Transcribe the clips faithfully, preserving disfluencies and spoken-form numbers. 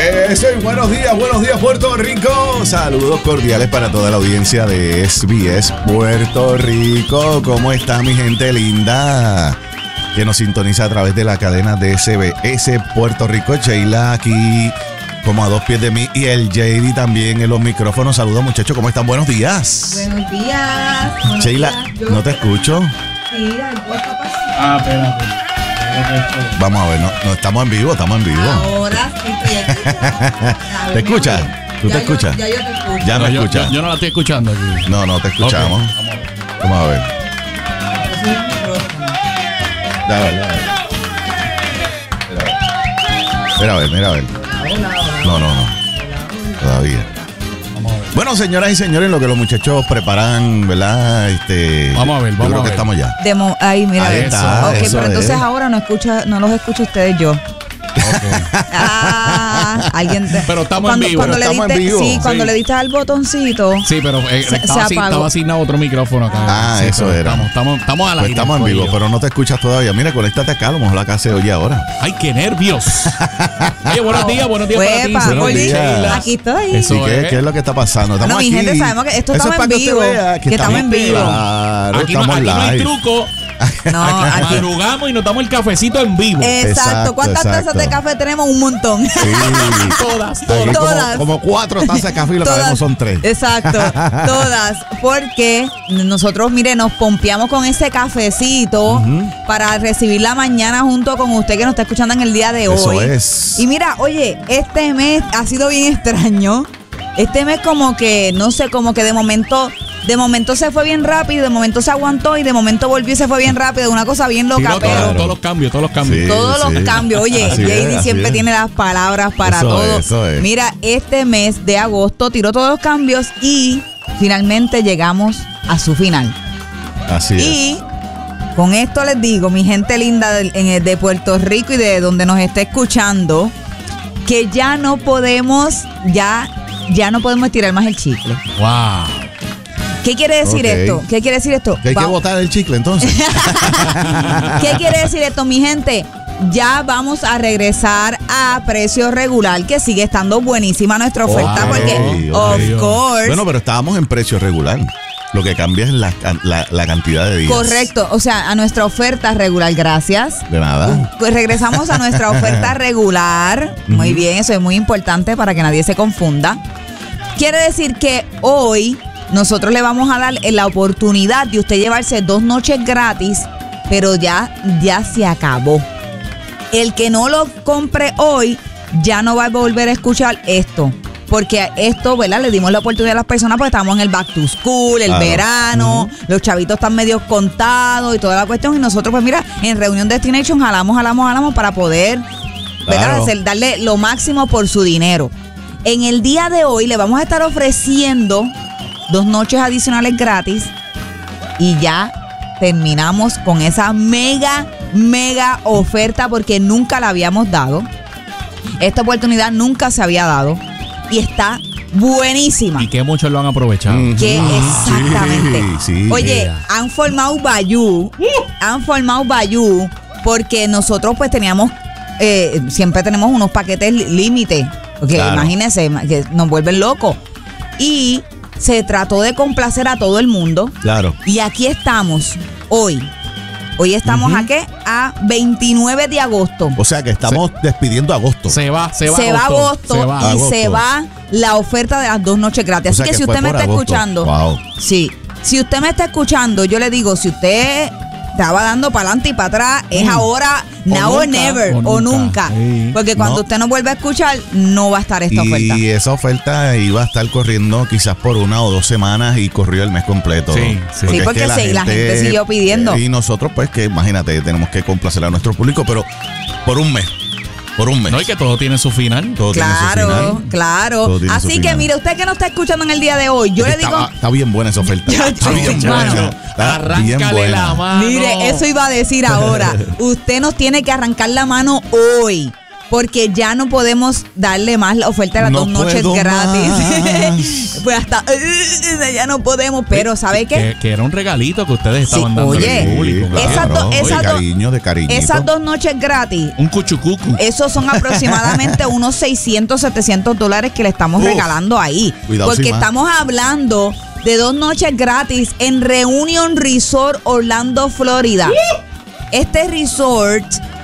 Eso, y buenos días, buenos días Puerto Rico. Saludos cordiales para toda la audiencia de S B S Puerto Rico. ¿Cómo está mi gente linda? Que nos sintoniza a través de la cadena de S B S Puerto Rico. Sheila aquí como a dos pies de mí y el J D también en los micrófonos. Saludos muchachos, ¿cómo están? Buenos días. Buenos días. Buenos Sheila, días. Yo... ¿no te escucho? Sí, papá. Ah, espérate. Vamos a ver, no, no estamos en vivo, estamos en vivo. Ahora sí estoy escuchando. ¿Te escuchas? ¿Tú ya te escuchas? Yo, ya yo te escucho. Ya No, me yo, escuchas. yo, yo no la estoy escuchando aquí. No, no te escuchamos. Okay. Vamos a ver. Yo soy un micrófono. Dale, dale, dale. Mira a ver, mira a ver. No, no, no. Todavía. Bueno, señoras y señores, en lo que los muchachos preparan, ¿verdad? Este, Vamos a ver, yo vamos creo a que ver. estamos ya. Demo, ahí, mira. Ahí eso. está, Ok, eso pero entonces es. ahora no escucha, no los escucho ustedes yo. Okay. Ah, alguien te... Pero estamos cuando, en vivo. Cuando Pero le estamos diste, en vivo. Sí, cuando Sí. le diste al botoncito. Sí, pero eh, Se- estaba, se así, apagó. estaba asignado otro micrófono acá. Ah, Sí, eso pero era. Estamos, estamos, estamos al Pues aire. estamos en vivo, corillo. pero no te escuchas todavía. Mira, conéctate acá, a lo mejor acá se oye ahora. ¡Ay, qué nervios! Oye, buenos días, buenos días para ti. Huepa, buenos Oli, días. Sheila. aquí estoy. Eso ¿Y qué, es. qué es lo que está pasando? Estamos Bueno, mi aquí. gente, sabemos que esto Eso estamos es para en que usted vivo, vea que estamos en vivo. Claro, Aquí, no, estamos aquí no hay live. truco. No, Aquí aquí. madrugamos y nos damos el cafecito en vivo. Exacto. Exacto, ¿Cuántas exacto. tazas de café tenemos? Un montón. Sí. Todas, Aquí todas. como- Todas. Como, cuatro tazas de café y lo que Todas. vemos son tres. Exacto, todas. Porque nosotros, mire, nos pompeamos con ese cafecito Ujú. para recibir la mañana junto con usted que nos está escuchando en el día de Eso hoy. es. Y mira, oye, este mes ha sido bien extraño. Este mes como que, no sé, como que de momento... De momento se fue bien rápido, de momento se aguantó y de momento volvió y se fue bien rápido. Una cosa bien loca, Tiró pero... todo- todos los cambios, todos los cambios. Sí. Todos los cambios. Oye, Así J D es, así siempre es. tiene las palabras para Eso todo. es, eso es. Mira, este mes de agosto tiró todos los cambios y finalmente llegamos a su final. Así es. Y con esto les digo, mi gente linda de, en- de Puerto Rico y de donde nos esté escuchando, que ya no podemos, ya, ya no podemos estirar más el chicle. Wow. ¿Qué quiere decir Ok. esto? ¿Qué quiere decir esto? Que hay que Vamos- botar el chicle entonces. ¿Qué quiere decir esto, mi gente? Ya vamos a regresar a precio regular, que sigue estando buenísima nuestra oferta, Ok, porque, ok. of course, Bueno, pero estábamos en precio regular. Lo que cambia es la, la, la cantidad de días. correcto, o sea, a nuestra oferta regular, gracias. De nada. Pues regresamos a nuestra oferta regular. Muy bien, eso es muy importante para que nadie se confunda. Quiere decir que hoy nosotros le vamos a dar la oportunidad de usted llevarse dos noches gratis, pero ya, ya se acabó. El que no lo compre hoy ya no va a volver a escuchar esto. Porque esto, ¿verdad? Le dimos la oportunidad a las personas porque estamos en el back to school, el Claro. verano, los chavitos están medio contados y toda la cuestión. Y nosotros, pues mira, en Reunión Destination jalamos, jalamos, jalamos para poder, ¿verdad? Claro. Hacer- darle lo máximo por su dinero. En el día de hoy le vamos a estar ofreciendo dos noches adicionales gratis y ya terminamos con esa mega, mega oferta porque nunca la habíamos dado. Esta oportunidad nunca se había dado y está buenísima. Y que muchos lo han aprovechado. Mm. Que exactamente. Sí, sí. Oye, Yeah. han formado Bayou, han formado Bayou porque nosotros pues teníamos, eh, siempre tenemos unos paquetes li- límite, porque Claro. imagínense, que nos vuelven locos. Y se trató de complacer a todo el mundo. Claro. Y aquí estamos, hoy. Hoy estamos Ujú. a qué? A veintinueve de agosto. O sea que estamos despidiendo agosto. Se va, se va. Se va agosto Se va. y Agosto. se va la oferta de las dos noches gratis. O sea Así que, que si fue usted me por está agosto. escuchando, Wow. sí, si usted me está escuchando, yo le digo, si usted estaba dando para adelante y para atrás, es Mm. ahora, O now or nunca, never, o o nunca. nunca. Sí. Porque cuando No. usted no vuelve a escuchar, no va a estar esta oferta. Y esa oferta iba a estar corriendo quizás por una o dos semanas y corrió el mes completo. Sí, sí. Sí, porque es que sí, la gente siguió pidiendo. Y nosotros, pues, que imagínate, tenemos que complacer a nuestro público, pero por un mes. Por un mes. No, y que todo tiene su final. Todo tiene su Claro, final. claro. Todo tiene su Así que final. mire, usted que nos está escuchando en el día de hoy, yo le está, digo, está bien buena esa oferta. Ya, Está bien mano. buena. Está bien Arráncale buena. la mano. mire, eso iba a decir ahora. Usted nos tiene que arrancar la mano hoy. porque ya no podemos darle más la oferta de las No dos noches puedo gratis. Pues hasta uh, ya no podemos, pero ¿sabe qué? Que, que era un regalito que ustedes Sí, estaban dando oye, al público. Sí, esas claro, do- esas de do- cariño, de cariñito. Esas dos noches gratis, Un cuchucucu. esos son aproximadamente unos seiscientos, setecientos dólares que le estamos Uf, regalando ahí. cuidado Porque sin más. estamos hablando de dos noches gratis en Reunion Resort Orlando, Florida. Este resort,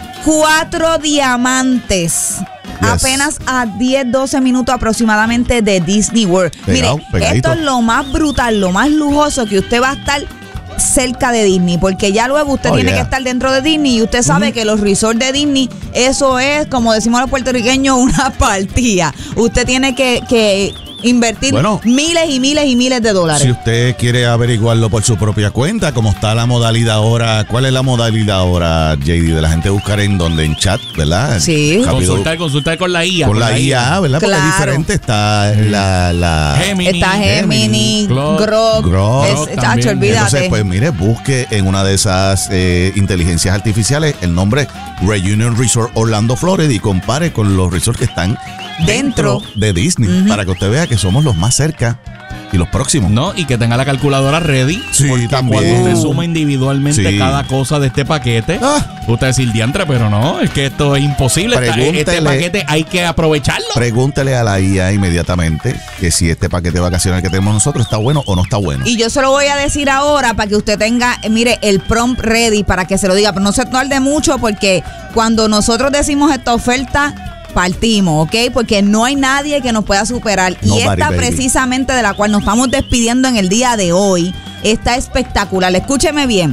cuatro diamantes. Yes. Apenas a diez, doce minutos aproximadamente de Disney World. Pegado, Mire, pegadito. esto es lo más brutal, lo más lujoso que usted va a estar cerca de Disney, porque ya luego usted Oh, tiene yeah. que estar dentro de Disney y usted sabe que los resorts de Disney, eso es, como decimos los puertorriqueños, una partida. Usted tiene que, que invertir Bueno. miles y miles y miles de dólares. Si usted quiere averiguarlo por su propia cuenta, como está la modalidad ahora, ¿cuál es la modalidad ahora, J D? De la gente buscar en donde, en chat, ¿verdad? Sí. Rápido, Consultar, consultar con la I A. con la I A, ¿verdad? Porque Claro. es diferente, está la... la Gemini. Está Gemini, Grok, Grok, Grok es- también. chacho, olvídate. Entonces, pues mire, busque en una de esas eh, inteligencias artificiales el nombre Reunion Resort Orlando, Florida y compare con los resorts que están Dentro. dentro de Disney para que usted vea que somos los más cerca y los próximos. No, y que tenga la calculadora ready. Sí, porque también. cuando usted suma individualmente Sí. cada cosa de este paquete, Ah. usted decir diantre, pero no, es que esto es imposible. Esta- Este Pregúntele. paquete hay que aprovecharlo. Pregúntele a la I A inmediatamente que si este paquete vacacional que tenemos nosotros está bueno o no está bueno. Y yo se lo voy a decir ahora para que usted tenga, eh, mire, el prompt ready para que se lo diga. Pero no se tarde mucho porque cuando nosotros decimos esta oferta, partimos, ¿ok? Porque no hay nadie que nos pueda superar. Y Nobody, esta baby. precisamente de la cual nos estamos despidiendo en el día de hoy, está espectacular. Escúcheme bien.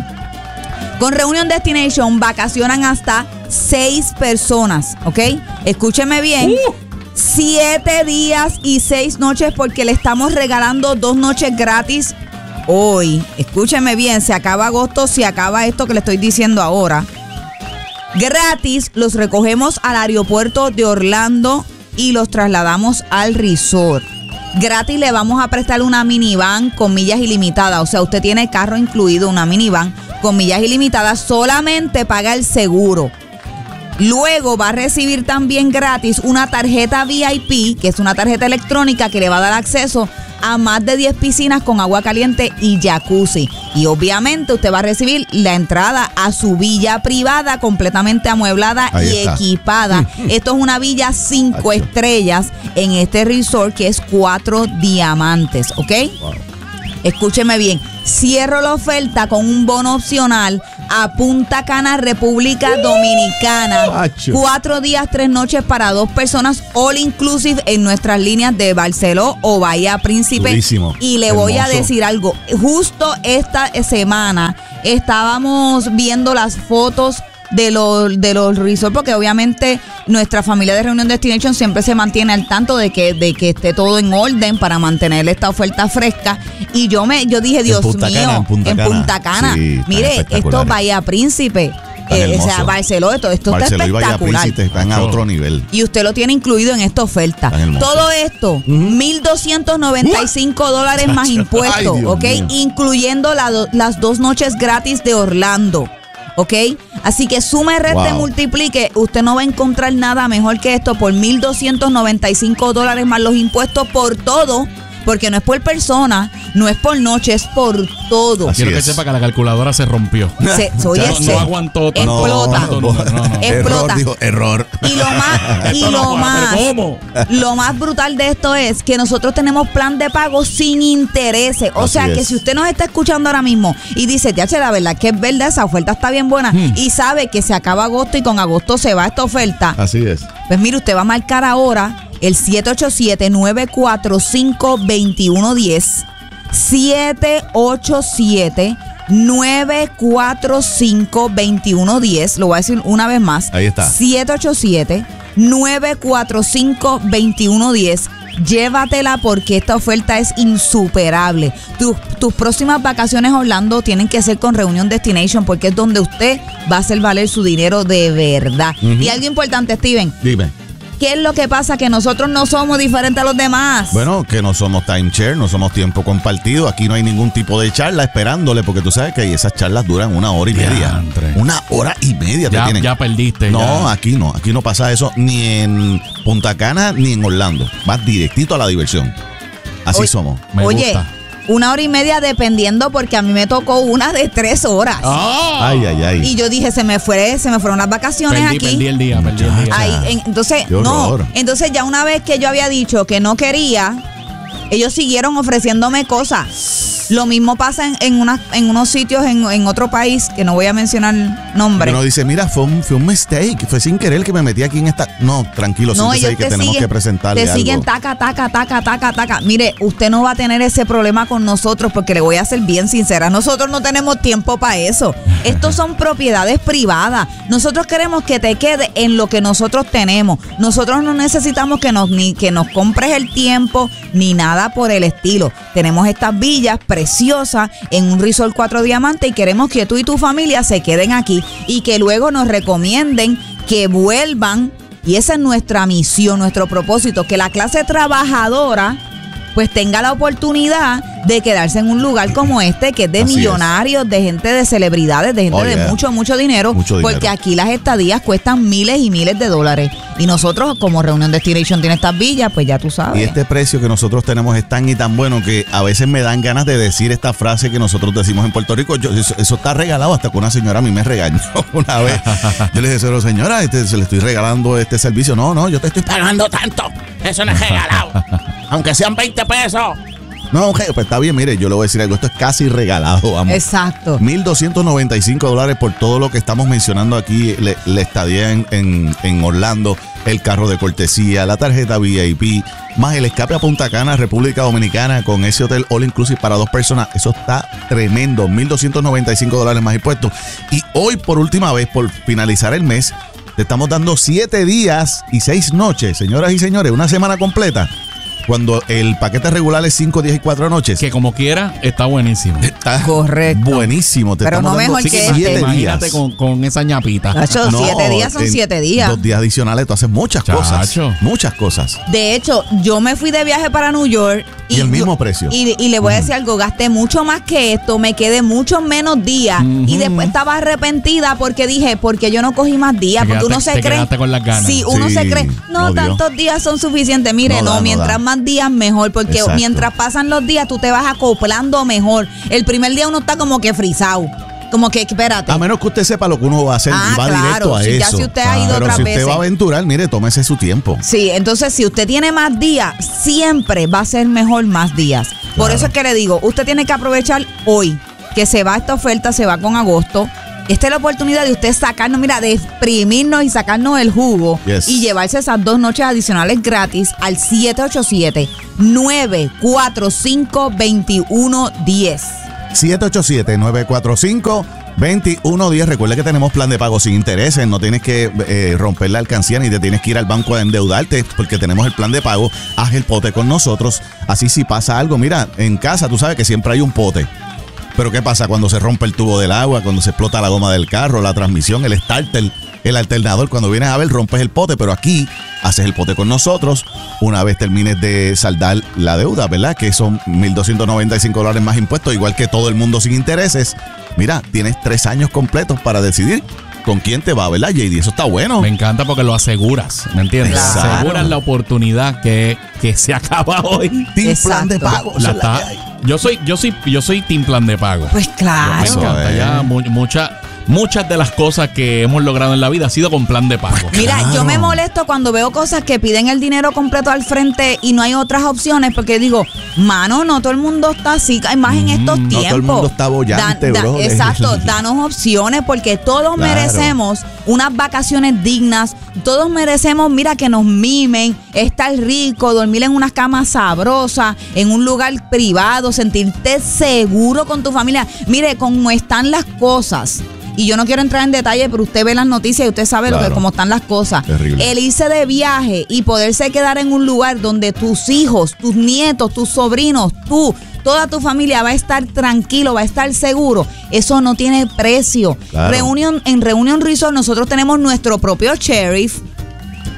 Con Reunion Destination vacacionan hasta seis personas, ¿ok? Escúcheme bien. Uh. Siete días y seis noches porque le estamos regalando dos noches gratis hoy. Escúcheme bien, se acaba agosto, se acaba esto que le estoy diciendo ahora. Gratis los recogemos al aeropuerto de Orlando y los trasladamos al resort. Gratis le vamos a prestar una minivan con millas ilimitadas. O sea, usted tiene carro incluido, una minivan con millas ilimitadas. Solamente paga el seguro. Luego va a recibir también gratis una tarjeta V I P, que es una tarjeta electrónica que le va a dar acceso a más de diez piscinas con agua caliente y jacuzzi. Y obviamente usted va a recibir la entrada a su villa privada completamente amueblada Ahí y está. equipada. Esto es una villa cinco Acho. estrellas en este resort que es cuatro diamantes, ¿ok? Wow. Escúcheme bien, cierro la oferta con un bono opcional a Punta Cana, República Dominicana. Acho. Cuatro días, tres noches para dos personas, all inclusive en nuestras líneas de Barceló o Bahía Príncipe. Durísimo, Y le voy a hermoso. decir algo, justo esta semana estábamos viendo las fotos de los de los resorts, porque obviamente nuestra familia de Reunion Destination siempre se mantiene al tanto de que de que esté todo en orden para mantener esta oferta fresca. Y yo me yo dije, Dios Punta mío, Cana, en Punta Cana. Punta Cana. Sí, están Mire, esto espectaculares. Bahía Príncipe, Están eh, o sea, hermosos. Barceló, esto, esto está Barceló y Bahía espectacular. Príncipe están a otro nivel. Y usted lo tiene incluido en esta oferta. Tan hermoso. Todo esto, mil doscientos noventa y cinco dólares más Ay, impuestos, Dios ¿ok? mío. Incluyendo la do- las dos noches gratis de Orlando, ¿ok? Así que sume, reste, Wow. multiplique. Usted no va a encontrar nada mejor que esto por mil doscientos noventa y cinco dólares más los impuestos por todo. Porque no es por persona, no es por noche, es por todo. Así Quiero que es. sepa que la calculadora se rompió. Se, oye, no, se- no aguantó tanto, explota. tanto número. No, no. Explota. Error, dijo, error. Y lo más, y Esto no lo puede, más, pero ¿cómo? lo más brutal de esto es que nosotros tenemos plan de pago sin intereses. O Así sea que es. si usted nos está escuchando ahora mismo y dice, ya, che, la verdad que es verdad, esa oferta está bien buena, Hmm. y sabe que se acaba agosto y con agosto se va esta oferta, Así es. pues mire, usted va a marcar ahora el siete ocho siete, nueve cuatro cinco, dos uno uno cero. siete ocho siete, nueve cuatro cinco, dos uno uno cero. Lo voy a decir una vez más. Ahí está. siete ocho siete, nueve cuatro cinco, dos uno uno cero. Llévatela porque esta oferta es insuperable. Tus, tus próximas vacaciones a Orlando tienen que ser con Reunion Destination porque es donde usted va a hacer valer su dinero de verdad. Ujú. Y algo importante, Steven. Dime. ¿qué es lo que pasa? Que nosotros no somos diferentes a los demás. Bueno, que no somos timeshare, no somos tiempo compartido. Aquí no hay ningún tipo de charla esperándole, porque tú sabes que esas charlas duran una hora y media. Diantre. Una hora y media te Ya, tienen. ya perdiste. No, ya. aquí no. Aquí no pasa eso ni en Punta Cana ni en Orlando. Vas directito a la diversión. Así Oye, somos. Me Oye, gusta. una hora y media dependiendo, porque a mí me tocó una de tres horas. ¡Oh! Ay, ay, ay. Y yo dije, se me fue, se me fueron las vacaciones Perdí, aquí. perdí el día, perdí el día. Ahí, en- entonces, Qué no. horror. Entonces, ya una vez que yo había dicho que no quería, ellos siguieron ofreciéndome cosas. Lo mismo pasa en, en, una- en unos sitios en, en otro país, que no voy a mencionar nombre. Uno dice, mira, fue un, fue un mistake, fue sin querer que me metí aquí en esta... No, tranquilo, No, siéntese ahí ellos que te tenemos siguen, que presentarle te algo. siguen taca, taca, taca, taca, taca. Mire, usted no va a tener ese problema con nosotros, porque le voy a ser bien sincera. Nosotros no tenemos tiempo para eso. Estos son propiedades privadas. Nosotros queremos que te quede en lo que nosotros tenemos. Nosotros no necesitamos que nos, ni que nos compres el tiempo, ni nada por el estilo. Tenemos estas villas preciosas en un resort cuatro diamantes y queremos que tú y tu familia se queden aquí y que luego nos recomienden que vuelvan. Y esa es nuestra misión, nuestro propósito, que la clase trabajadora pues tenga la oportunidad de quedarse en un lugar como este, que es de Así millonarios, de gente de celebridades, de gente Oh, de yeah. mucho, mucho dinero, Mucho dinero. porque aquí las estadías cuestan miles y miles de dólares. Y nosotros, como Reunión Destination tiene estas villas, pues ya tú sabes. Y este precio que nosotros tenemos es tan y tan bueno que a veces me dan ganas de decir esta frase que nosotros decimos en Puerto Rico. Yo, eso, eso está regalado, hasta que una señora a mí me regañó una vez. Yo le dije, pero señora, este, se le estoy regalando este servicio. No, no, yo te estoy pagando tanto. Eso no es regalado. Aunque sean veinte pesos. No, okay, pues está bien, mire, yo le voy a decir algo. Esto es casi regalado, vamos. Exacto. mil doscientos noventa y cinco dólares por todo lo que estamos mencionando aquí, le- la estadía en, en, en Orlando, el carro de cortesía, la tarjeta V I P, más el escape a Punta Cana, República Dominicana, con ese hotel all inclusive para dos personas. Eso está tremendo, mil doscientos noventa y cinco dólares más impuestos. Y hoy, por última vez, por finalizar el mes, te estamos dando siete días y seis noches, señoras y señores, una semana completa. Cuando el paquete regular es cinco días y cuatro noches. Que como quiera, está buenísimo. Está Correcto. buenísimo. Te Pero estamos no dando mejor que siete este. días. Imagínate con, con esa ñapita. Nacho, No, siete días son en siete días. Dos días adicionales, tú haces muchas Chacho. cosas. Muchas cosas. De hecho, yo me fui de viaje para New York. Y el mismo yo- precio. Y, y le voy a decir algo, gasté mucho más que esto, me quedé muchos menos días. Y después estaba arrepentida porque dije, porque yo no cogí más días, Te porque uno quedaste- se te cree. quedaste con las ganas. Sí, uno Sí, se cree, no, no dio. tantos días son suficientes. Mire, No no, da, no mientras da. más días mejor, porque Exacto. mientras pasan los días tú te vas acoplando mejor. El primer día uno está como que frisado. Como que, espérate. A menos que usted sepa lo que uno va a hacer Ah, y va claro, directo a si ya eso. si usted ha ido Pero otras si usted veces. va a aventurar, mire, tómese su tiempo. Sí, entonces si usted tiene más días, siempre va a ser mejor más días. Por Claro. eso es que le digo, usted tiene que aprovechar hoy, que se va esta oferta, se va con agosto. Esta es la oportunidad de usted sacarnos, mira, de exprimirnos y sacarnos el jugo Yes. y llevarse esas dos noches adicionales gratis al siete ocho siete, nueve cuatro cinco, dos uno uno cero. siete ocho siete, nueve cuatro cinco, dos uno uno cero. Recuerda que tenemos plan de pago sin intereses. No tienes que eh, romper la alcancía ni te tienes que ir al banco a endeudarte, porque tenemos el plan de pago. Haz el pote con nosotros. Así si pasa algo, mira, en casa tú sabes que siempre hay un pote. Pero ¿qué pasa cuando se rompe el tubo del agua, cuando se explota la goma del carro, la transmisión, el starter, el alternador? Cuando vienes a ver, rompes el pote, pero aquí haces el pote con nosotros una vez termines de saldar la deuda, ¿verdad? Que son mil doscientos noventa y cinco dólares más impuestos, igual que todo el mundo sin intereses. Mira, tienes tres años completos para decidir con quién te va, ¿verdad, J D? Eso está bueno. Me encanta porque lo aseguras, ¿me entiendes? Claro. Aseguras la oportunidad que, que se acaba hoy. Team plan de Exacto. pago. La esa es la está- que hay. yo soy, yo soy, yo soy team plan de pago. Pues Me claro. Eso encanta. es. Ya mu- mucha- muchas de las cosas que hemos logrado en la vida ha sido con plan de pago. Mira, Claro. yo me molesto cuando veo cosas que piden el dinero completo al frente y no hay otras opciones, porque digo, mano, no todo el mundo está así, más en estos no tiempos. todo el mundo está bollante, bro. Exacto, danos opciones, porque todos Claro. merecemos unas vacaciones dignas, todos merecemos, mira, que nos mimen, estar rico, dormir en unas camas sabrosas, en un lugar privado, sentirte seguro con tu familia. Mire, cómo están las cosas. Y yo no quiero entrar en detalle, pero usted ve las noticias y usted sabe lo que, Claro. cómo están las cosas. Terrible. El irse de viaje y poderse quedar en un lugar donde tus hijos, tus nietos, tus sobrinos, tú, toda tu familia va a estar tranquilo, va a estar seguro, eso no tiene precio. Claro. Reunión, en Reunion Resort nosotros tenemos nuestro propio sheriff,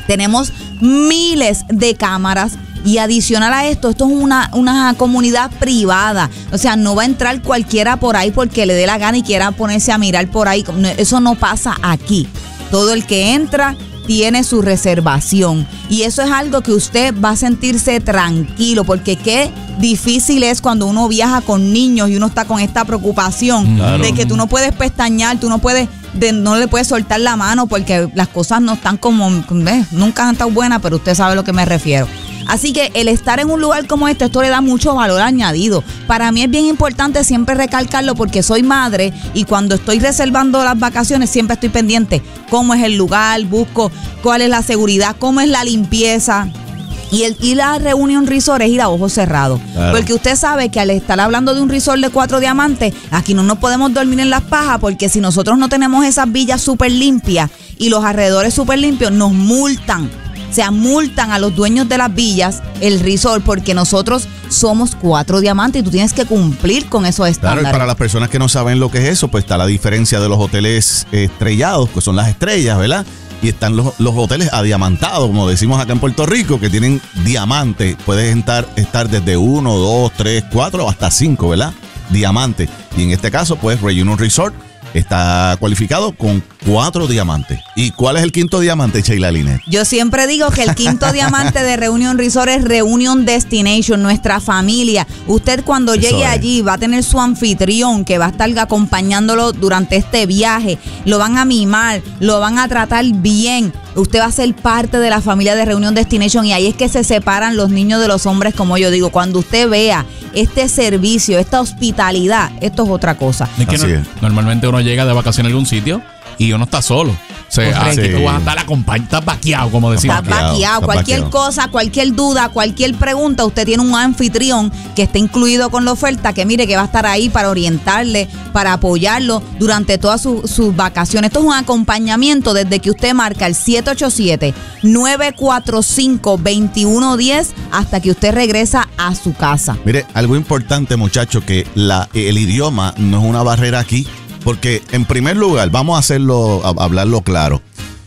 Tenemos miles de cámaras. Y adicional a esto, esto es una, una comunidad privada. O sea, no va a entrar cualquiera por ahí porque le dé la gana y quiera ponerse a mirar por ahí. Eso no pasa aquí. Todo el que entra tiene su reservación. Y eso es algo que usted va a sentirse tranquilo, porque qué difícil es cuando uno viaja con niños y uno está con esta preocupación claro. de que tú no puedes pestañear, tú no puedes, de, no le puedes soltar la mano porque las cosas no están como, eh, nunca han estado buenas, pero usted sabe a lo que me refiero. Así que el estar en un lugar como este, esto le da mucho valor añadido. Para mí es bien importante siempre recalcarlo porque soy madre y cuando estoy reservando las vacaciones siempre estoy pendiente cómo es el lugar, busco cuál es la seguridad, cómo es la limpieza. Y el ir a Reunion Resort es ir a ojos cerrados. Claro. Porque usted sabe que al estar hablando de un resort de cuatro diamantes, aquí no nos podemos dormir en las pajas porque si nosotros no tenemos esas villas súper limpias y los alrededores súper limpios, nos multan. Se multan a los dueños de las villas, el resort, porque nosotros somos cuatro diamantes y tú tienes que cumplir con esos estándares. Claro, y para las personas que no saben lo que es eso, pues está la diferencia de los hoteles estrellados, que son las estrellas, ¿verdad? Y están los, los hoteles adiamantados, como decimos acá en Puerto Rico, que tienen diamantes. Puedes estar, estar desde uno, dos, tres, cuatro, hasta cinco, ¿verdad? Diamantes. Y en este caso, pues, Reunion Resort está cualificado con cuatro diamantes. ¿Y cuál es el quinto diamante, Sheila Linet? Yo siempre digo que el quinto diamante de Reunion Resort es Reunion Destination, nuestra familia. Usted cuando Eso llegue es. allí va a tener su anfitrión que va a estar acompañándolo durante este viaje. Lo van a mimar, lo van a tratar bien. Usted va a ser parte de la familia de Reunion Destination y ahí es que se separan los niños de los hombres, como yo digo. Cuando usted vea este servicio, esta hospitalidad, esto es otra cosa. Es que no, es. normalmente uno llega de vacaciones a algún sitio y uno está solo. O sea, aquí sí. tú vas a estar acompañado, estás vaqueado, como decimos. Estás vaqueado. Cualquier vaqueado. cosa, cualquier duda, cualquier pregunta, usted tiene un anfitrión que está incluido con la oferta, que mire que va a estar ahí para orientarle, para apoyarlo durante todas sus, sus vacaciones. Esto es un acompañamiento desde que usted marca el siete ocho siete, nueve cuatro cinco, dos uno uno cero hasta que usted regresa a su casa. Mire, algo importante, muchachos, que la, el idioma no es una barrera aquí. Porque, en primer lugar, vamos a hacerlo, a hablarlo claro.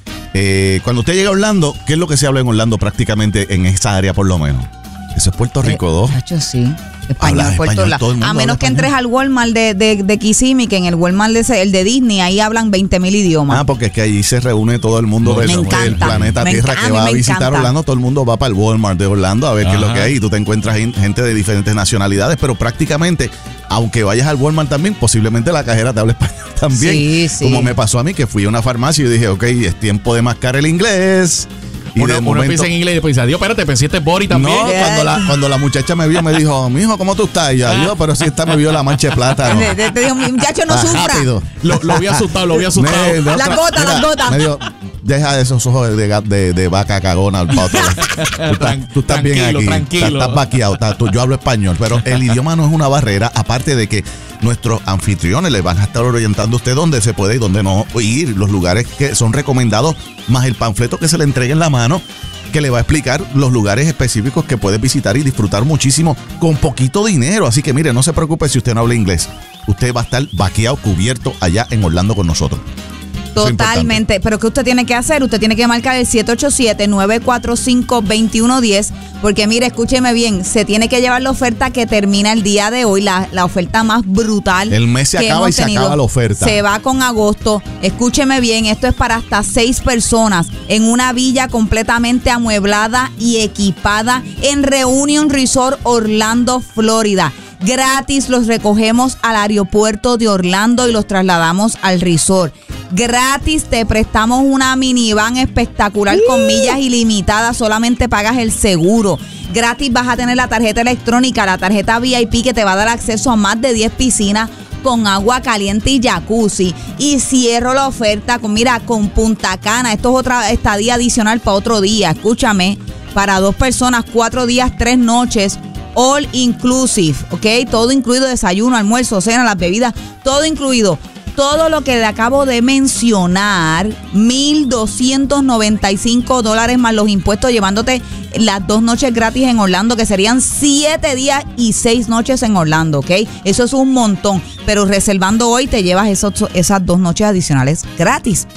Eh, cuando usted llega a Orlando, ¿qué es lo que se habla en Orlando prácticamente en esa área por lo menos? Eso es Puerto Rico dos. De hecho, sí. Español, Puerto Rico. A menos que entres al Walmart de, de, de Kissimmee, que en el Walmart de ese, el de Disney, ahí hablan veinte mil idiomas. Ah, porque es que allí se reúne todo el mundo del planeta Tierra que va a visitar encanta. Orlando. Todo el mundo va para el Walmart de Orlando a ver Ajá. qué es lo que hay. Y tú te encuentras gente de diferentes nacionalidades, pero prácticamente, aunque vayas al Walmart también, posiblemente la cajera te habla español también. Sí, sí. Como me pasó a mí, que fui a una farmacia y dije, ok, es tiempo de mascar el inglés. Y uno, uno momento, piensa en inglés y después dice, adiós, espérate, pensé este Bori también. No, cuando la, cuando la muchacha me vio, me dijo, mijo, ¿cómo tú estás? Y yo, adiós, pero sí está, me vio la mancha de plátano. Te, te dijo, muchacho, no ah, sufra. Lo, lo había asustado, lo había asustado. Me, la otra, gota, mira, la gota. Me dijo, deja esos ojos de, de, de, de vaca cagona al pato. Tú, estás, tú estás bien aquí. Tranquilo. Estás, estás vaqueado. Estás, tú, yo hablo español, pero el idioma no es una barrera, aparte de que nuestros anfitriones les van a estar orientando a usted dónde se puede y dónde no ir, los lugares que son recomendados, más el panfleto que se le entregue en la mano, que le va a explicar los lugares específicos que puede visitar y disfrutar muchísimo con poquito dinero. Así que mire, no se preocupe si usted no habla inglés. Usted va a estar vaqueado, cubierto allá en Orlando con nosotros. Totalmente, pero ¿qué usted tiene que hacer? Usted tiene que marcar el siete ocho siete, nueve cuatro cinco, dos uno uno cero, porque mire, escúcheme bien, se tiene que llevar la oferta que termina el día de hoy, la, la oferta más brutal. El mes se acaba y se acaba la oferta. Se va con agosto. Escúcheme bien, esto es para hasta seis personas en una villa completamente amueblada y equipada en Reunion Resort Orlando, Florida. Gratis los recogemos al aeropuerto de Orlando y los trasladamos al resort. Gratis te prestamos una minivan espectacular uh. con millas ilimitadas, solamente pagas el seguro. Gratis vas a tener la tarjeta electrónica, la tarjeta V I P que te va a dar acceso a más de diez piscinas con agua caliente y jacuzzi. Y cierro la oferta con, mira, con Punta Cana. Esto es otra estadía adicional para otro día. Escúchame, para dos personas, cuatro días, tres noches. All inclusive, ¿ok? Todo incluido, desayuno, almuerzo, cena, las bebidas, todo incluido. Todo lo que le acabo de mencionar, mil doscientos noventa y cinco dólares más los impuestos, llevándote las dos noches gratis en Orlando, que serían siete días y seis noches en Orlando, ¿ok? Eso es un montón, pero reservando hoy te llevas esos, esas dos noches adicionales gratis.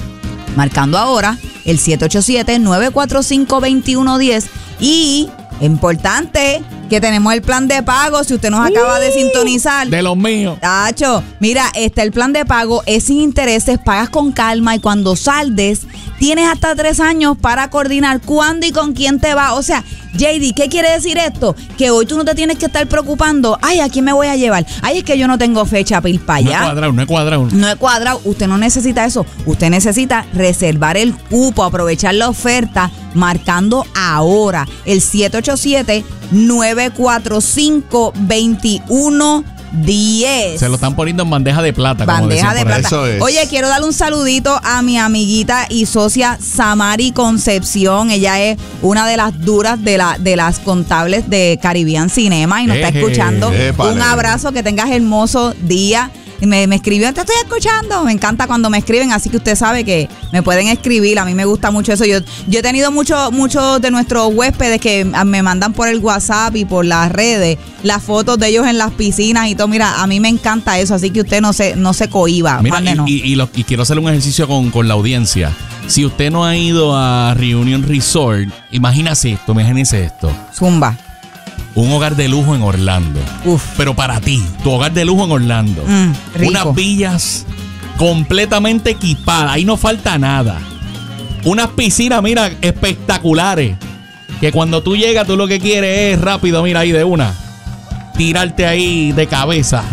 marcando ahora el siete ocho siete, nueve cuatro cinco, dos uno uno cero. Y importante que tenemos el plan de pago, si usted nos acaba de sintonizar. De los míos. Tacho, mira, está el plan de pago, es sin intereses, pagas con calma y cuando saldes, tienes hasta tres años para coordinar cuándo y con quién te va. O sea, J D, ¿qué quiere decir esto? Que hoy tú no te tienes que estar preocupando. Ay, ¿a quién me voy a llevar? Ay, es que yo no tengo fecha para ir para allá. No he cuadrado, no he cuadrado. No he cuadrado. Usted no necesita eso. Usted necesita reservar el cupo, aprovechar la oferta, marcando ahora el siete ocho siete, nueve cuatro cinco, dos uno diez. Se lo están poniendo en bandeja de plata. Bandeja como de por plata. Eso es. Oye, quiero darle un saludito a mi amiguita y socia Samari Concepción. Ella es una de las duras de, la, de las contables de Caribbean Cinema y nos está Eje, escuchando. épale. Un abrazo, que tengas hermoso día. Y Me, me escribió, te estoy escuchando. Me encanta cuando me escriben, así que usted sabe que me pueden escribir. A mí me gusta mucho eso. Yo, yo he tenido muchos muchos de nuestros huéspedes que me mandan por el WhatsApp y por las redes las fotos de ellos en las piscinas y todo. Mira, a mí me encanta eso, así que usted no se, no se cohíba. Mira, Mándenos. y, y, y, lo- y quiero hacer un ejercicio con, con la audiencia. Si usted no ha ido a Reunion Resort, imagínese esto, imagínese esto. Zumba. Un hogar de lujo en Orlando. Uf. Pero para ti, tu hogar de lujo en Orlando. Mm, rico. Unas villas completamente equipadas. Ahí no falta nada. Unas piscinas, mira, espectaculares. Que cuando tú llegas, tú lo que quieres es rápido, mira ahí de una. Tirarte ahí de cabeza.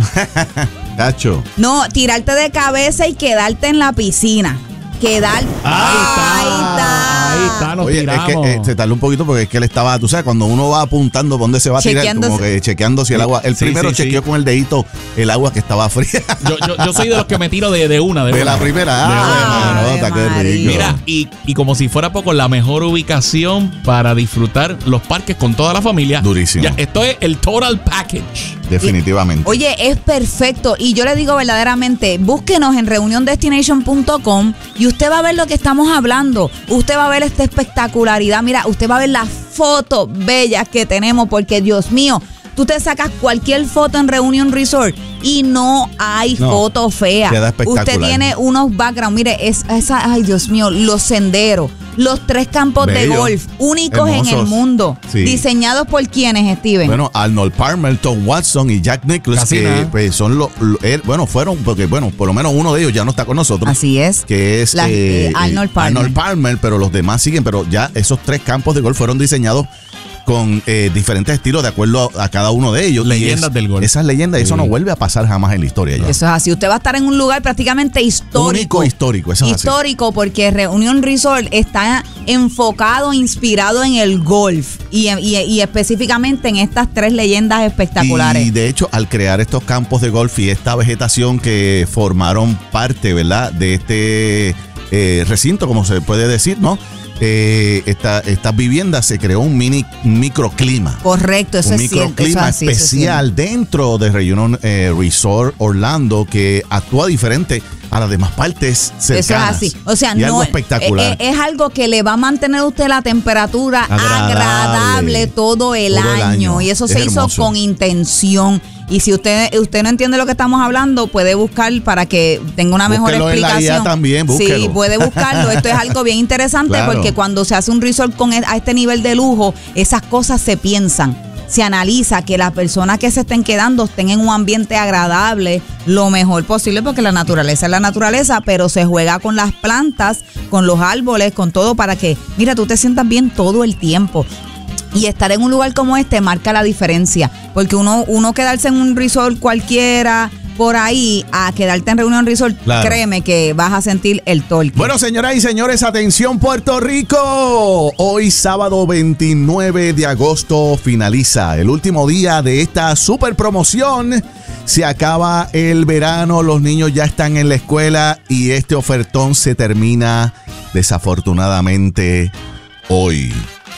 Tacho. No, tirarte de cabeza y quedarte en la piscina. Quedar. Ahí está. Ahí está. Ahí está, nos Oye, tiramos. es que eh, se tardó un poquito porque es que él estaba, tú sabes, cuando uno va apuntando por dónde se va a tirar, Chequeándose. como que chequeando si el agua. El Sí, primero sí, sí. chequeó con el dedito el agua que estaba fría. Yo, yo, yo soy de los que me tiro de, de una. De, De una. la primera. De Ah, una. nota, qué María. rico. Mira, y, y como si fuera poco, la mejor ubicación para disfrutar los parques con toda la familia. Durísimo. Ya, esto es el Total Package. Definitivamente. Oye, es perfecto. Y yo le digo verdaderamente, búsquenos en reunion destination punto com y usted va a ver lo que estamos hablando. Usted va a ver esta espectacularidad. Mira, usted va a ver las fotos bellas que tenemos, porque Dios mío, tú te sacas cualquier foto en Reunion Resort y no hay No, foto fea. queda espectacular. Usted tiene unos background, mire, es, esa, ay Dios mío, los senderos, los tres campos Bello. de golf, únicos en el Hermosos. mundo, Sí. diseñados por quienes, Steven. Bueno, Arnold Palmer, Tom Watson y Jack Nicklaus, Casi que nada. pues, son los, lo- él- bueno, fueron, porque bueno, por lo menos uno de ellos ya no está con nosotros. Así es. Que es La- eh, Arnold Palmer. Arnold Palmer, pero los demás siguen, pero ya esos tres campos de golf fueron diseñados con eh, diferentes estilos de acuerdo a, a cada uno de ellos. Y Leyendas es- del golf. Esas leyendas, eso Sí. no vuelve a pasar jamás en la historia ya. Eso es así. Usted va a estar en un lugar prácticamente histórico. Único histórico, eso es así. Histórico, porque Reunion Resort está enfocado, inspirado en el golf y, y- y específicamente en estas tres leyendas espectaculares. Y de hecho, al crear estos campos de golf y esta vegetación que formaron parte, ¿verdad?, de este eh, recinto, como se puede decir, ¿no? Eh, esta- estas viviendas se creó un mini microclima. Correcto, eso un es cierto. Eso es microclima así, eso es especial dentro de Reunion eh, Resort Orlando que actúa diferente a las demás partes Eso es cercanas. así. O sea, y no algo es- espectacular. Es, es algo que le va a mantener a usted la temperatura Agradable. agradable, todo, el, Todo el año. año. Y eso Es se hizo hermoso. con intención. Y si usted usted no entiende lo que estamos hablando, puede buscar para que tenga una mejor Búsquelo en la explicación. guía también, búsquelo. Sí, puede buscarlo. Esto es algo bien interesante Claro. porque cuando se hace un resort con e- a este nivel de lujo, esas cosas se piensan. Se analiza que las personas que se estén quedando estén en un ambiente agradable lo mejor posible, porque la naturaleza es la naturaleza, pero se juega con las plantas, con los árboles, con todo para que, mira, tú te sientas bien todo el tiempo. Y estar en un lugar como este marca la diferencia, porque uno, uno quedarse en un resort cualquiera por ahí a quedarte en Reunion Resort, Claro. créeme que vas a sentir el torque. Bueno, señoras y señores, atención Puerto Rico. Hoy sábado veintinueve de agosto finaliza el último día de esta super promoción. Se acaba el verano, los niños ya están en la escuela y este ofertón se termina desafortunadamente hoy.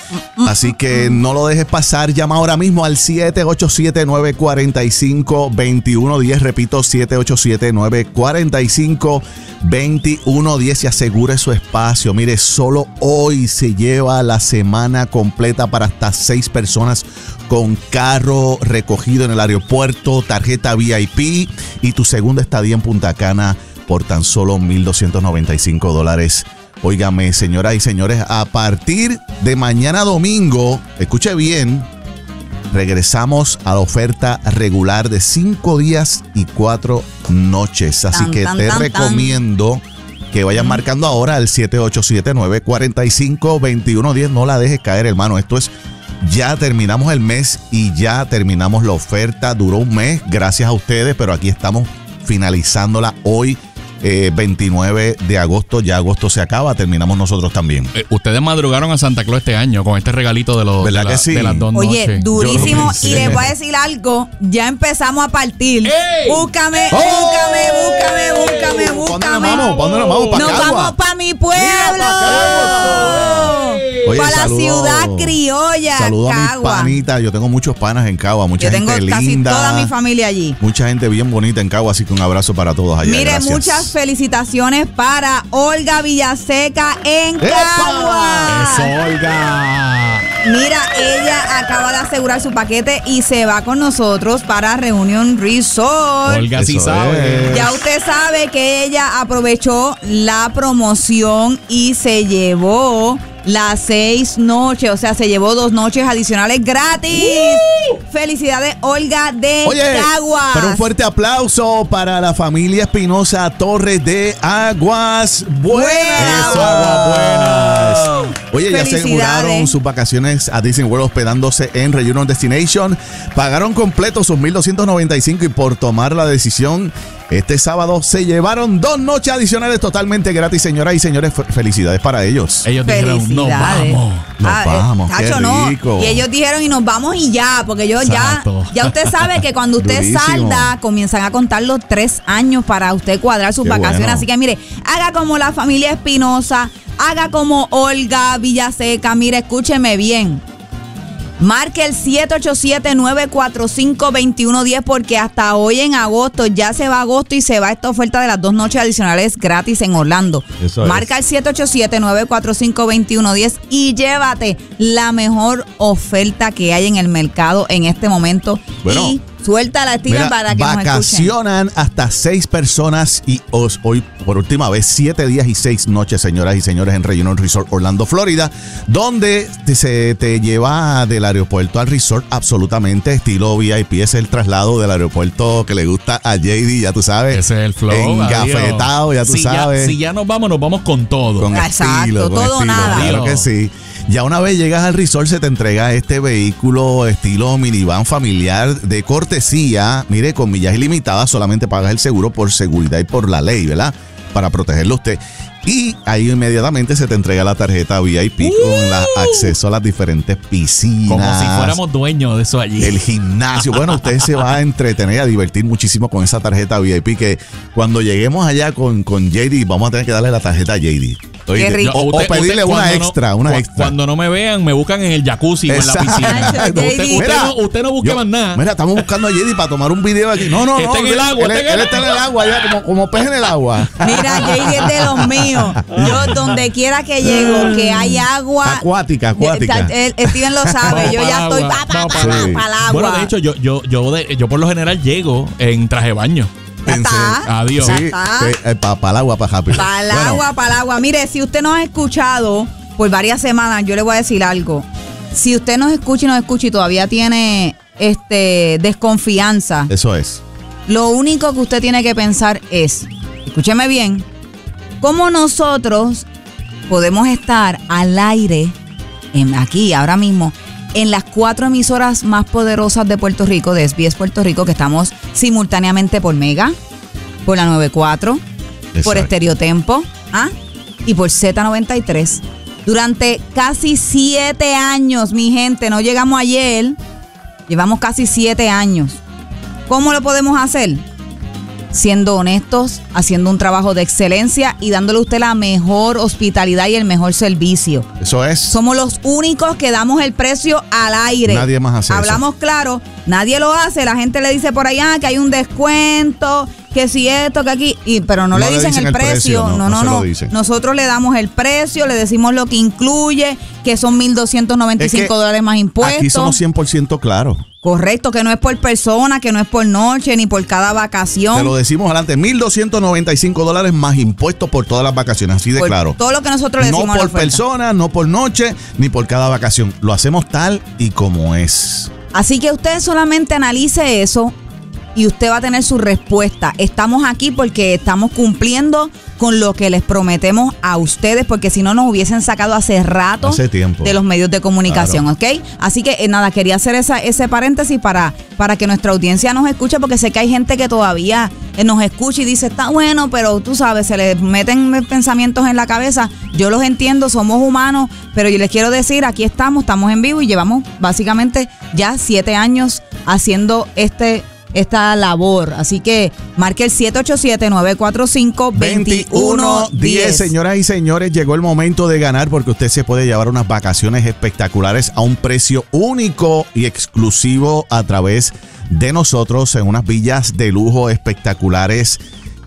Así que no lo dejes pasar. Llama ahora mismo al siete ocho siete, nueve cuatro cinco, dos uno uno cero. Repito, siete ocho siete, nueve cuatro cinco, dos uno uno cero y asegure su espacio. Mire, solo hoy se lleva la semana completa para hasta seis personas con carro recogido en el aeropuerto, tarjeta V I P y tu segunda estadía en Punta Cana por tan solo mil doscientos noventa y cinco dólares Óigame, señoras y señores, a partir de mañana domingo, escuche bien, regresamos a la oferta regular de cinco días y cuatro noches. Así Tan, que tan, te tan, recomiendo que vayan marcando ahora al siete ocho siete, nueve cuatro cinco, dos uno uno cero. No la dejes caer, hermano. Esto es, ya terminamos el mes y ya terminamos la oferta. Duró un mes, gracias a ustedes, pero aquí estamos finalizándola hoy. Eh, veintinueve de agosto, ya agosto se acaba, terminamos nosotros también. Eh, ustedes madrugaron a Santa Claus este año con este regalito de, los, ¿Verdad de, la- que sí? de las dos Oye, noches. durísimo. Yo lo pensé. Y les voy a decir algo. Ya empezamos a partir. ¡Ey! Búscame, ¡Oh! búscame, búscame, búscame, ¿Cuándo nos búscame. vamos? ¿Cuándo nos vamos? ¿Para Nos Cagua? vamos para mi pueblo. Oye, Para la saludo- ciudad criolla, Saludo a mis Cagua. panitas. Yo tengo muchos panas en Cagua, mucha Yo tengo gente casi linda. toda mi familia allí. Mucha gente bien bonita en Cagua, así que un abrazo para todos allá. Mire, Gracias. muchas felicitaciones para Olga Villaseca en ¡Epa! Cagua. ¡Eso, Olga! Mira, ella acaba de asegurar su paquete y se va con nosotros para Reunion Resort. Olga sí Eso sabe. es. Ya usted sabe que ella aprovechó la promoción y se llevó las seis noches, o sea, se llevó dos noches adicionales gratis. Felicidades, Olga de Oye, Caguas. pero un fuerte aplauso para la familia Espinosa Torres de Aguas Buenas. Buenas. Eso, Aguas Buenas. Oye, ya Felicidades. aseguraron sus vacaciones a Disney World hospedándose en Reunion Destination. Pagaron completo sus mil doscientos noventa y cinco y por tomar la decisión este sábado se llevaron dos noches adicionales totalmente gratis, señoras y señores. Fe- Felicidades para ellos. Ellos dijeron, nos Felicidades. vamos. Nos Ah, eh, vamos, qué tacho, no. rico. Y ellos dijeron y nos vamos y ya, porque yo ya, Exacto. ya usted sabe que cuando usted Durísimo. salda, comienzan a contar los tres años para usted cuadrar sus Qué vacaciones. bueno. Así que mire, haga como la familia Espinosa, haga como Olga Villaseca. Mire, escúcheme bien. Marque el siete ocho siete, nueve cuatro cinco, dos uno uno cero porque hasta hoy en agosto, ya se va agosto y se va esta oferta de las dos noches adicionales gratis en Orlando. Eso es. Marca el siete ocho siete, nueve cuatro cinco, dos uno uno cero y llévate la mejor oferta que hay en el mercado en este momento. Bueno. Y suelta la Steven Mira, para que nos escuchen. vacacionan hasta seis personas y os, hoy por última vez siete días y seis noches, señoras y señores, en Reunion Resort Orlando, Florida, donde te, se te lleva del aeropuerto al resort absolutamente estilo V I P. Es el traslado del aeropuerto que le gusta a J D, ya tú sabes. Ese es el flow. Engafetado, ya tú si sabes. Ya, si ya nos vamos, nos vamos con todo. Con Exacto, estilo, con todo o estilo, nada. claro que sí. Ya una vez llegas al resort se te entrega este vehículo estilo minivan familiar de cortesía. Mire, con millas ilimitadas, solamente pagas el seguro por seguridad y por la ley, ¿verdad? Para protegerlo a usted. Y ahí inmediatamente se te entrega la tarjeta V I P Uh. con el acceso a las diferentes piscinas. Como si fuéramos dueños de eso allí. El gimnasio. Bueno, usted se va a entretener y a divertir muchísimo con esa tarjeta V I P que cuando lleguemos allá con, con J D, vamos a tener que darle la tarjeta a J D. Oíste. rico. O, o Usted- pedirle usted una cuando no- extra, una cu- extra. Cuando no me vean, me buscan en el jacuzzi o en la Exacto. piscina. Exacto, Usted, J D. usted no, usted no busque Yo- más nada. Mira, estamos buscando a J D para tomar un video aquí. No, no, Está no. en el él- agua, él, está en el él está en el agua ya, como, como pez en el agua. Mira, J D es de los míos. Yo, donde quiera que llego, que hay agua. Acuática, acuática. El, Steven lo sabe. Vamos Yo para ya el estoy agua, pa, pa, vamos pa, para pa, el pa el agua. Bueno, de hecho, yo, yo, yo, de- yo por lo general llego en traje de baño. Ya está. Adiós. Ya Sí, está. para el agua, para rápido. Para el Bueno, agua, para el agua. Mire, si usted nos ha escuchado por varias semanas, yo le voy a decir algo. Si usted nos escucha y nos escucha y todavía tiene este desconfianza, Eso es. lo único que usted tiene que pensar es, escúcheme bien, cómo nosotros podemos estar al aire en, aquí, ahora mismo, en las cuatro emisoras más poderosas de Puerto Rico, de S B S Puerto Rico, que estamos simultáneamente por Mega, por la noventa y cuatro, por Exacto. Estereotempo, ¿ah? y por Z noventa y tres. Durante casi siete años, mi gente, no llegamos ayer, llevamos casi siete años. ¿Cómo lo podemos hacer? Siendo honestos, haciendo un trabajo de excelencia y dándole a usted la mejor hospitalidad y el mejor servicio. Eso es. Somos los únicos que damos el precio al aire. Nadie más hace eso. Hablamos claro, nadie lo hace. La gente le dice por allá que hay un descuento, que si esto, que aquí, y, pero no, No le le dicen, dicen el el precio. precio, no, No, no no, se no. lo dicen. Nosotros le damos el precio, le decimos lo que incluye, que son mil doscientos noventa y cinco Es que dólares más impuestos. Aquí somos cien por ciento claros. Correcto, que no es por persona, que no es por noche, ni por cada vacación. Te lo decimos adelante, mil doscientos noventa y cinco dólares más impuestos por todas las vacaciones, así de por claro. Todo lo que nosotros le decimos No a la por oferta. persona, no por noche, ni por cada vacación. Lo hacemos tal y como es. Así que usted solamente analice eso y usted va a tener su respuesta. Estamos aquí porque estamos cumpliendo con lo que les prometemos a ustedes, porque si no nos hubiesen sacado hace rato Hace tiempo. de los medios de comunicación, Claro. ¿ok? Así que eh, nada, quería hacer esa, ese paréntesis para, para que nuestra audiencia nos escuche, porque sé que hay gente que todavía eh, nos escucha y dice, está bueno, pero tú sabes, se les meten pensamientos en la cabeza. Yo los entiendo, somos humanos, pero yo les quiero decir, aquí estamos, estamos en vivo y llevamos básicamente ya siete años haciendo este esta labor. Así que marque el siete ocho siete, nueve cuatro cinco, dos uno uno diez. cero. Señoras y señores, llegó el momento de ganar porque usted se puede llevar unas vacaciones espectaculares a un precio único y exclusivo a través de nosotros en unas villas de lujo espectaculares.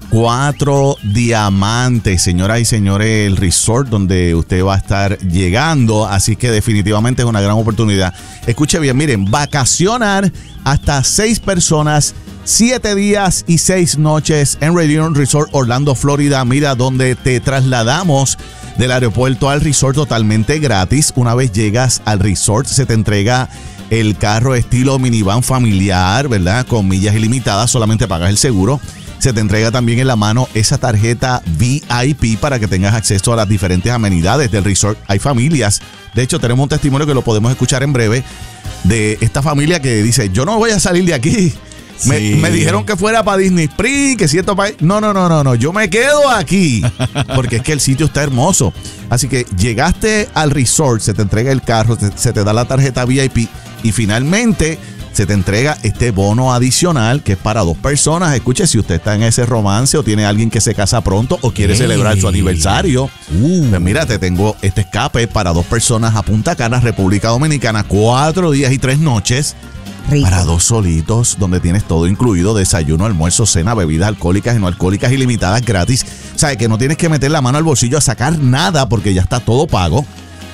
Cuatro diamantes, señoras y señores, el resort donde usted va a estar llegando, así que definitivamente es una gran oportunidad. Escuche bien, miren, vacacionar hasta seis personas, siete días y seis noches en Radiant Resort Orlando, Florida. Mira, donde te trasladamos del aeropuerto al resort totalmente gratis. Una vez llegas al resort, se te entrega el carro estilo minivan familiar, ¿verdad? Con millas ilimitadas, solamente pagas el seguro. Se te entrega también en la mano esa tarjeta V I P para que tengas acceso a las diferentes amenidades del resort. Hay familias, de hecho tenemos un testimonio que lo podemos escuchar en breve, de esta familia que dice, yo no voy a salir de aquí. Sí. Me, me dijeron que fuera para Disney Springs, que si esto para... No, no, no, no, no, yo me quedo aquí, porque es que el sitio está hermoso. Así que llegaste al resort, se te entrega el carro, se, se te da la tarjeta V I P y finalmente se te entrega este bono adicional que es para dos personas. Escuche, si usted está en ese romance o tiene alguien que se casa pronto o quiere Hey. celebrar su aniversario, Uh. pues mira, te tengo este escape para dos personas a Punta Cana, República Dominicana, cuatro días y tres noches. Rico. Para dos solitos, donde tienes todo incluido, desayuno, almuerzo, cena, bebidas alcohólicas y no alcohólicas ilimitadas gratis. O sea, que no tienes que meter la mano al bolsillo a sacar nada porque ya está todo pago.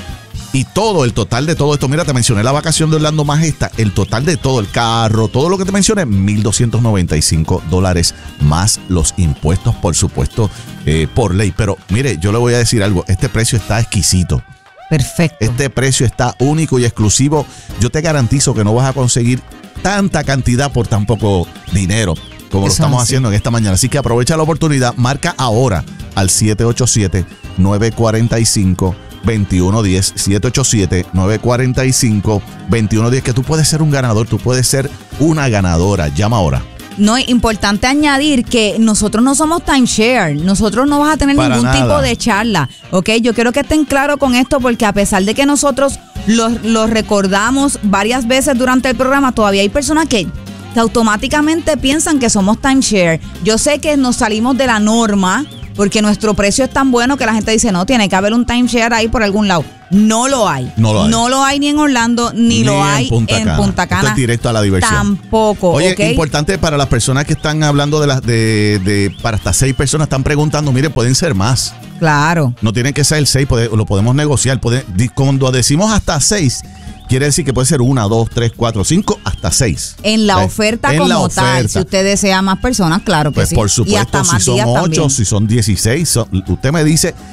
Y todo, el total de todo esto, mira, te mencioné la vacación de Orlando más esta, el total de todo, el carro, todo lo que te mencioné, mil doscientos noventa y cinco dólares más los impuestos, por supuesto, eh, por ley. Pero mire, yo le voy a decir algo, este precio está exquisito. Perfecto. Este precio está único y exclusivo. Yo te garantizo que no vas a conseguir tanta cantidad por tan poco dinero como lo Eso estamos así. haciendo en esta mañana. Así que aprovecha la oportunidad, marca ahora al siete ocho siete, nueve cuatro cinco, dos uno uno cero, siete ocho siete, nueve cuatro cinco, dos uno uno cero, que tú puedes ser un ganador, tú puedes ser una ganadora. Llama ahora. No, es importante añadir que nosotros no somos timeshare, nosotros no vas a tener Para ningún nada. tipo de charla, ¿ok? Yo quiero que estén claros con esto porque a pesar de que nosotros los, los recordamos varias veces durante el programa, todavía hay personas que, que automáticamente piensan que somos timeshare. Yo sé que nos salimos de la norma porque nuestro precio es tan bueno que la gente dice, no, tiene que haber un timeshare ahí por algún lado. No lo hay. No lo hay. No lo hay ni en Orlando, ni, Ni lo en hay Punta en Cana. Punta Esto Cana. es directo a la diversión. Tampoco, Oye, ¿ok? importante para las personas que están hablando de las de, de para hasta seis personas, están preguntando, mire, pueden ser más. Claro. No tienen que ser seis, puede- lo podemos negociar. Puede- di- cuando decimos hasta seis, quiere decir que puede ser una, dos, tres, cuatro, cinco, hasta seis. En la ¿Ves? oferta En como la tal, oferta. si usted desea más personas, claro que Pues sí. por y supuesto, hasta si más son días ocho, también. si son dieciséis, son- usted me dice